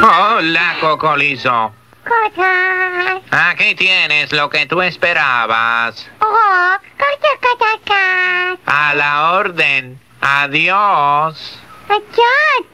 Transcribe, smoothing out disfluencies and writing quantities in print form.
Hola, Cocolizo. Cosas. Aquí tienes lo que tú esperabas. Oh, cosas. A la orden. Adiós. Adiós.